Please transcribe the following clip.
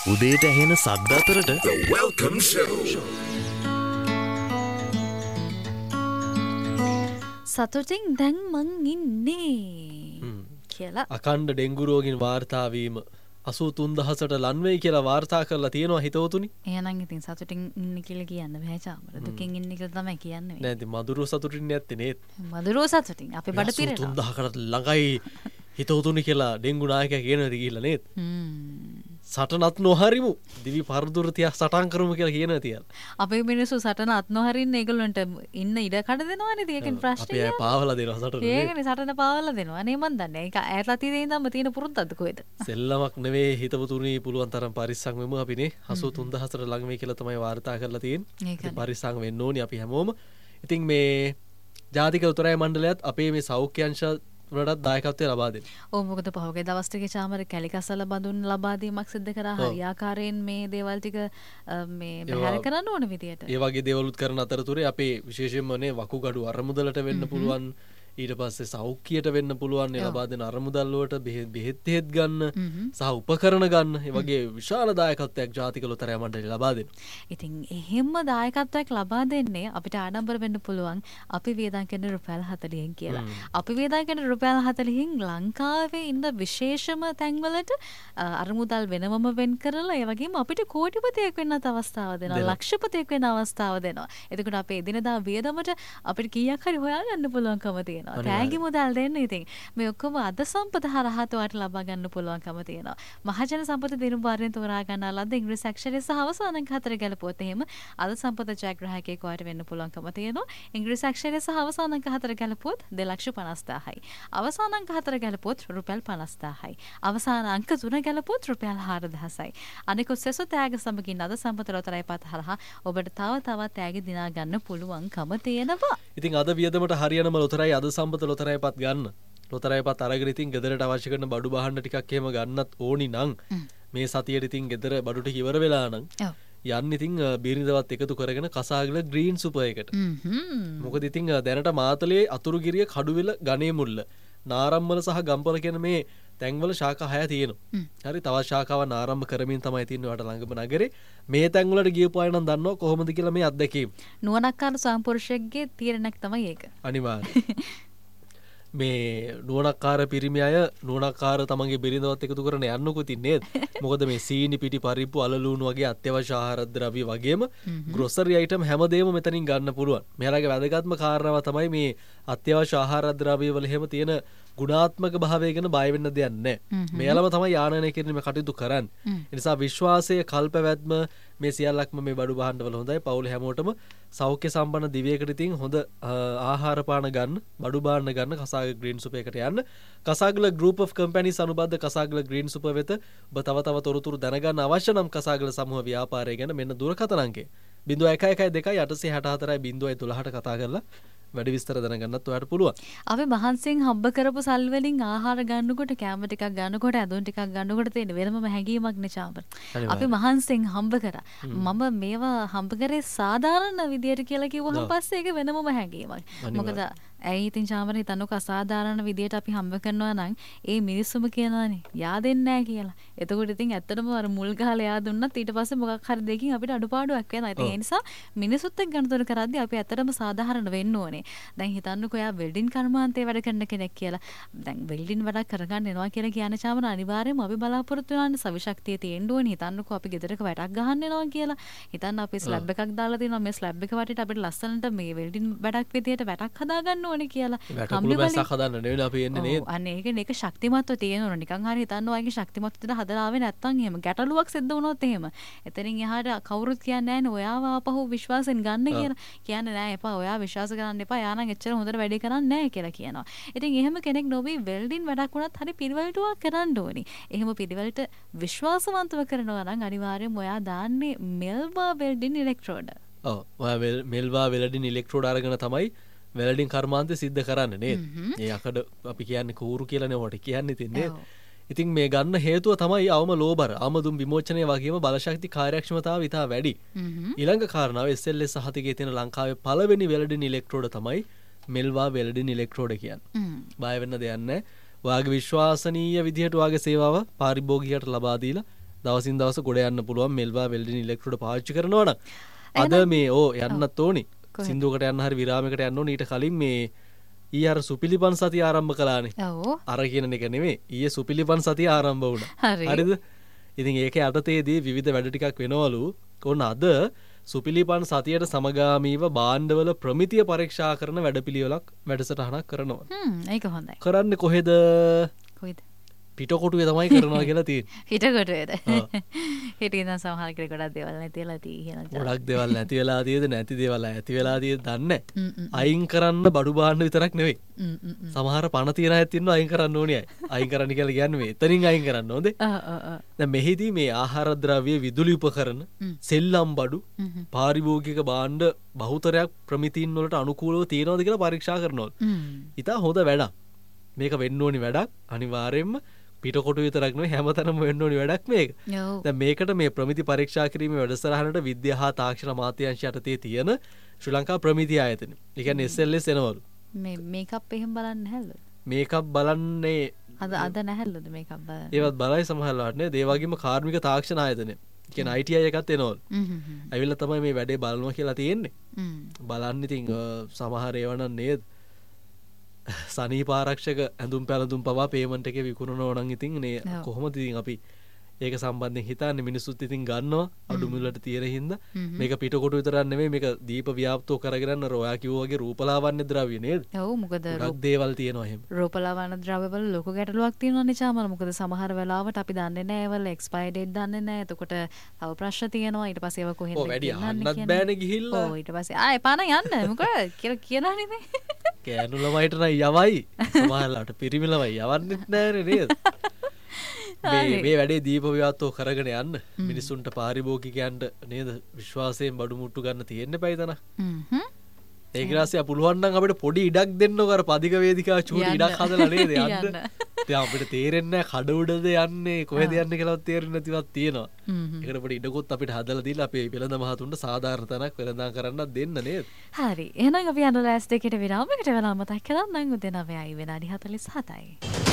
උදේට ඇහෙන සද්ද අතරට The Welcome Show. සතුටින් දැන් මං ඉන්නේ කියලා අකණ්ඩ ඩෙංගු රෝගීන් වාර්තා වීම 83000ට ලන් වෙයි කියලා වාර්තා කරලා තියෙනවා හිතවතුනි. එහෙනම් ඉතින් සතුටින් ඉන්න කියලා කියන්න බෑ චාමර. දුකින් ඉන්න කියලා තමයි කියන්නේ. නෑ ඉතින් මధుරෝ සතුටින් නැත්තේ නේද? මధుරෝ සතුටින් අපි බඩ පිරෙනවා. 83000කට ළඟයි හිතවතුනි කියලා ඩෙංගු නායකයා කියනවා ගිහිල්ලා නේද? සටනත් නොහරිමු දිවි පරදුර තියා සටන් කරමු කියලා කියනවා තියලා. අපේ මිනිස්සු සටන අත් නොහරින්න ඒගොල්ලන්ට ඉන්න ඉඩ කඩ දෙනවනේ. ඒකෙන් ප්‍රශ්නේ. අපි අය පාවලා දෙනවා සටන. ඒකනේ සටන පාවලා දෙනවා. අනේ මන් දන්නේ. ඒක ඈත අතීතේ ඉඳන්ම තියෙන පුරුද්දක්ද කොහෙද? සෙල්ලමක් නෙවෙයි හිතවතුනි පුළුවන් තරම් පරිස්සම් වෙමු අපිනේ 83000ට ළඟ වෙයි කියලා තමයි වාර්තා කරලා තියෙන්නේ. පරිස්සම් වෙන්න ඕනි අපි හැමෝම. ඉතින් මේ ජාතික උතුරාය මණ්ඩලයත් අපේ මේ සෞඛ්‍ය අංශ වලට දායකත්වය ලබා දෙන්න. ඔව් මොකද පහුගිය දවස් ටිකේ චාමර කැලිකසල බඳුන් ලබා දීමක් සිදු කරා හරියාකාරයෙන් මේ දේවල් ටික මේ බැහැර කරන්න ඕන විදියට. ඒ වගේ දේවලුත් කරන අතරතුරේ අපේ විශේෂයෙන්ම නේ වකුගඩු අරමුදලට වෙන්න පුළුවන් ඊට පස්සේ සෞඛ්‍යයට වෙන්න පුළුවන් ලබා දෙන අරමුදල් වලට බෙහෙත් ගන්න සහ උපකරණ ගන්න ඒ වගේ විශාල දායකත්වයක් ජාතික ලොතරැයි මණ්ඩලය ලබා දෙනවා. ඉතින් එහෙම දායකත්වයක් ලබා දෙන්නේ අපිට ආඩම්බර වෙන්න පුළුවන් අපි වේදන් කරන රුපියල් 40න් කියලා. අපි වේදන් කරන රුපියල් 40න් ලංකාවේ ඉන්න විශේෂම තැන්වලට අරමුදල් වෙනමම වෙන් කරලා ඒ වගේම අපිට කෝටිපතියෙක් වෙන්නත් අවස්ථාව දෙනවා. ලක්ෂපතියෙක් වෙන්න අවස්ථාව දෙනවා. එතකොට අපේ එදිනදා වියදමට අපිට කීයක් හරි හොයාගන්න පුළුවන්කම තියෙනවා. තෑගි මුදල් දෙන්න ඉතින් මේ ඔක්කොම අද සම්පත හරහා ඔයාලට ලබා ගන්න පුළුවන්කම තියෙනවා. මහජන සම්පත දිනු භාරයෙන් තෝරා ගන්නා ලද්ද ඉංග්‍රීසි අක්ෂරය සහ අවසාන අංක 4 ගැලපුවොත් එහෙම අද සම්පත ජයග්‍රාහකයෙක් ඔයාලට වෙන්න පුළුවන්කම තියෙනවා. ඉංග්‍රීසි අක්ෂරය සහ අවසාන අංක 4 ගැලපුවොත් 2,50,000යි. අවසාන අංක 4 ගැලපුවොත් රුපියල් 50,000යි. අවසාන අංක 3 ගැලපුවොත් රුපියල් 4,000යි. අනිකුත් සෙසු තෑග සමගින් අද සම්පත ලොතරැයි පත හරහා ඔබට තව තෑගි දිනා ගන්න පුළුවන්කම තියෙනවා. ඉතින් අද වියදමට හරියනම ලොතරැයි අද සම්පත ලොතරැයි පත් ගන්න. ලොතරැයි පත් අරගෙන ඉතින් ගෙදරට අවශ්‍ය කරන බඩු බහන්න ටිකක් එහෙම ගන්නත් ඕනි නම් මේ සතියේ ඉතින් ගෙදර බඩු ටික ඉවර වෙලා නම් යන්න ඉතින් බිරිඳවත් එකතු කරගෙන කසාගල ග්‍රීන් සුපර් එකට. මොකද ඉතින් දැනට මාතලේ අතුරුගිරිය කඩුවෙල ගණේ මුල්ල නාරම්මල සහ ගම්පල කියන මේ තැන්වල ශාඛා 6 තියෙනවා. හරි තවත් ශාඛාවක් ආරම්භ කරමින් තමයි තින්නේ ඔයාලට ළඟම නගරේ. මේ තැන්වලට ගියපු අය නම් දන්නවා කොහොමද කියලා මේ අත්දැකීම්. නුවණක්කාර සම්පුරුෂයෙක්ගේ තීරණයක් තමයි ඒක. අනිවාර්යයෙන්. මේ නුවණක්කාර පිරිමි අය නුවණක්කාර තමන්ගේ බිරිඳවත් එකතු කරන යන්නකො ඉතින් නේද? මොකද මේ සීනි පිටි පරිප්පු අලලූණු වගේ අත්‍යවශ්‍ය ආහාර ද්‍රව්‍ය වගේම ග්‍රොසරි අයිටම් හැමදේම මෙතනින් ගන්න පුළුවන්. මෙයාලගේ වැදගත්ම කාරණාව තමයි මේ අත්‍යවශ්‍ය ආහාර ද්‍රව්‍ය වල හැම තියෙන ගුණාත්මක භාවය ගැන බය වෙන්න දෙයක් නැහැ. මෙයාලම තමයි යානනය කිරීමේ කටයුතු කරන්නේ. ඒ නිසා විශ්වාසය, කල්පවැත්ම මේ සියල්ලක්ම මේ බඩු බහන්නවල හොඳයි. පවුලේ හැමෝටම සෞඛ්‍ය සම්පන්න දිවියකට ඉතින් හොඳ ආහාර පාන ගන්න, බඩු බාන්න ගන්න කසාගල ග්‍රීන් සුපර් එකට යන්න. කසාගල group of companies අනුබද්ධ කසාගල green super වෙත ඔබ තව තොරතුරු දැනගන්න අවශ්‍ය නම් කසාගල සමූහ ව්‍යාපාරය ගැන මෙන්න දුරකථන අංකය 0112 කතා කරලා වැඩි විස්තර දැනගන්නත් ඔයාලට පුළුවන්. අපි මහන්සියෙන් හම්බ කරපු සල් වලින් ආහාර ගන්නකොට කැම ටිකක් ගන්නකොට ඇඳුම් ටිකක් ගන්නකොට තියෙන වෙනම හැඟීමක් නේ චාමර. අපි මහන්සියෙන් හම්බ කරා. මම මේවා හම්බ කරේ සාධාරණ විදියට කියලා කිව්වහම පස්සේ ඒක වෙනම හැඟීමක්. මොකද ඇයි ඉතින් චාමර හිතන්නකෝ අසාධාරණ විදියට අපි හම්බ කරනවා නම් ඒ මිනිස්සුම කියනවානේ yaadෙන්නේ නැහැ කියලා. එතකොට ඉතින් ඇත්තටම අර මුල් ගහලා යා දුන්නත් ඊට පස්සේ මොකක් හරි දෙකින් අපිට අඩුපාඩුවක් වෙනවා. ඉතින් ඒ නිසා මිනිසුත් එක්ක ගනුදෙනු කරද්දී අපි ඇත්තටම සාධාරණ වෙන්න ඕනේ. දැන් හිතන්නකෝ යා වෙල්ඩින් කර්මාන්තේ වැඩ කරන කෙනෙක් කියලා. දැන් වෙල්ඩින් වැඩක් කරගන්න එනවා කියලා කියන චාමර අනිවාර්යයෙන්ම අපි බලාපොරොත්තු වෙනවානේ සවිශක්තිය තියෙන්න ඕනේ. හිතන්නකෝ අපි ගෙදරක වැඩක් ගහන්න එනවා කියලා. හිතන්න අපි ස්ලැබ් එකක් දාලා තියෙනවා. මේ ස්ලැබ් එක වටේට අපිට ලස්සනට මේ වෙල්ඩින් වැඩක් විදියට වැඩක් හදාගන්න ඕනේ කියලා. කම්බි බැසක් හදන්න නෙවෙයි අපි එන්නේ නේද? අනේ ඒක ශක්තිමත්ව තියෙනවා. නිකන් හරි හිතන්න ඔයගේ ශක්තිමත් විදියට හදලා ආවේ නැත්තම් එහෙම ගැටලුවක් සිද්ධ වුණොත් එහෙම. එතනින් එහාට කවුරුත් කියන්නේ නැහැ නේ ඔයාව ආපහු විශ්වාසෙන් ගන්න කියලා. කියන්නේ නැහැ එපා ඔයා විශ්වාස කරන්න එපා. යා නම් එච්චර හොඳට වැඩේ කරන්නේ නැහැ කියලා කියනවා. ඉතින් එහෙම කෙනෙක් නොවී වෙල්ඩින් වැඩක් වුණත් හරි පිළිවෙලටුවක් කරන්න ඕනි. එහෙම පිළිවෙලට විශ්වාසවන්තව කරනවා නම් අනිවාර්යයෙන්ම ඔයා දාන්නේ මෙල්වා වෙල්ඩින් ඉලෙක්ට්‍රෝඩ. ඔව් ඔයා මෙල්වා වෙල්ඩින් ඉලෙක්ට්‍රෝඩ අරගෙන තමයි වෙල්ඩින් කර්මාන්තය සිද්ධ කරන්නේ නේද? ඒ අකඩ අපි කියන්නේ කූරු කියලානේ ඔකට කියන්නේ ඉතින් නේද? ඉතින් මේ ගන්න හේතුව තමයි අවම ලෝබර, ආමදුම් විමෝචනය වගේම බලශක්ති කාර්යක්ෂමතාව ඉතා වැඩි. ඊළඟ කාරණාව SLS සහතිකයේ තියෙන ලංකාවේ පළවෙනි වෙල්ඩින් ඉලෙක්ට්‍රෝඩ තමයි මෙල්වා වෙල්ඩින් ඉලෙක්ට්‍රෝඩ කියන්නේ. බය වෙන්න දෙයක් නැහැ. ඔයාගේ විශ්වාසනීය විදිහට ඔයාගේ සේවාව පාරිභෝගිකයට ලබා දීලා දවසින් දවස ගොඩ යන්න පුළුවන් මෙල්වා වෙල්ඩින් ඉලෙක්ට්‍රෝඩ පාවිච්චි කරනවා නම් අද මේ යන්නත් ඕනි සින්දුවකට යන්න හරි විරාමයකට යන්න ඕනි ඊට කලින් මේ ඊ අර සුපිලිපන් සතිය ආරම්භ කළානේ අර කියන එක නෙමෙයි ඊයේ සුපිලිපන් සතිය ආරම්භ වුණා හරිද ඉතින් ඒකේ අතතේදී විවිධ වැඩ ටිකක් වෙනවලු කොහොන අද සුපිලිපන් සතියට සමගාමීව භාණ්ඩවල ප්‍රමිතිය පරීක්ෂා කරන වැඩපිළිවෙලක් වැඩසටහනක් කරනවා ඒක හොඳයි කරන්නේ කොහෙද කොහෙද පිටකොටුවේ තමයි කරනවා කියලා තියෙන්නේ හිටකොටුවේද හිටින් නම් සමහර කෙනෙක් ගොඩක් දේවල් නැතිලා තියෙනවා ගොඩක් දේවල් නැති වෙලා තියෙද නැති දේවල් ඇති වෙලා තියෙද දන්නේ අයින් කරන්න බඩු බාන්න විතරක් නෙවෙයි සමහර පණ තියන අයත් ඉන්නවා අයින් කරන්න ඕනේ අයින් කරන්න කියලා කියන්නේ මේ එතනින් අයින් කරන්න ඕනේ දැන් මෙහිදී මේ ආහාර ද්‍රව්‍ය විදුලි උපකරණ සෙල්ලම් බඩු පාරිභෝගික භාණ්ඩ බහුතරයක් ප්‍රමිතීන් වලට අනුකූලව තියෙනවද කියලා පරීක්ෂා කරනවා ඉතින් හොඳ වැඩක් මේක වෙන්න ඕනි වැඩක් අනිවාර්යයෙන්ම පිටකොටු විතරක් නෙවෙයි හැමතැනම වෙන්න ඕනි වැඩක් මේක. දැන් මේකට මේ ප්‍රමිති පරීක්ෂා කිරීමේ වැඩසටහනට විද්‍යා හා තාක්ෂණ අමාත්‍යාංශය යටතේ තියෙන ශ්‍රී ලංකා ප්‍රමිති ආයතන. ඒ කියන්නේ SLS එනවලු. මේ මේකප් එහෙම බලන්නේ නැහැලු. මේකප් බලන්නේ අද නැහැලුද මේකප් බලන්නේ. ඒවත් බලයි සමහරලාට නේද? ඒ වගේම කාර්මික තාක්ෂණ ආයතනය. කියන්නේ ITI එකත් එනවලු. ඇවිල්ලා තමයි මේ වැඩේ බලනවා කියලා තියෙන්නේ. බලන්න ඉතින් සමහර ඒවා නම් නේද? සනීපාරක්ෂක ඇඳුම් පැළඳුම් පවා පේමන්ට් එකේ විකුණනවා නම් ඉතින් නේ කොහොමද ඉතින් අපි ඒක සම්බන්ධයෙන් හිතන්නේ මිනිස්සුත් ඉතින් ගන්නවා අඩු මිලට තියෙන හින්දා මේක පිටකොටු විතරක් නෙමෙයි මේක දීප ව්‍යාප්තව කරගෙන යන රොයා කිව්වා වගේ රූපලාවන්‍ය ද්‍රව්‍ය නේද? ඔව් මොකද දේවල් තියෙනවා එහෙම. රූපලාවන්‍ය ද්‍රව්‍ය වල ලොකු ගැටලුවක් තියෙනවා නේ චාමල. මොකද සමහර වෙලාවට අපි දන්නේ නැහැ ඒවල එක්ස්පයර් ඩේට් දන්නේ නැහැ. එතකොට තව ප්‍රශ්න තියෙනවා. ඊට පස්සේ ඒවා කොහෙන්ද වැඩි අහන්නත් බෑනේ ගිහිල්ලා. ඔව් ඊට පස්සේ ආ එපා නම් යන්න. මොකද කියලා කියනවා නේ. කෑනු ළමයිට නම් යවයි. සමහරලාට පිරිමි ළමයි යවන්නෙත් නෑනේ නේද? මේ වැඩේ දීප ව්‍යාප්තව කරගෙන යන්න මිනිසුන්ට පාරිභෝගිකයන්ට නේද විශ්වාසයෙන් බඩු මුට්ටු ගන්න තියෙන්න බෑ තන. ඒක ඊට පුළුවන් නම් අපිට පොඩි ඉඩක් දෙන්නකො අර පදික වේදිකා චූටි ඉඩක් හදලා නේද යන්න. දැන් අපිට තේරෙන්නේ නැහැ කඩ උඩද යන්නේ කොහෙද යන්නේ කියලාවත් තේරෙන්නේ නැතිවත් තියෙනවා. ඒකට පොඩි ඉඩකොත් අපිට හදලා දීලා අපේ වෙළඳ මහතුන්ට සාධාරණ තැනක් වෙළඳාම් කරන්නත් දෙන්න නේද? හරි. එහෙනම් අපි යන ලෑස්ති දෙකට විරාමයකට වෙලා මතක් කරගන්නම් උදේ 9යි විනාඩි 47යි.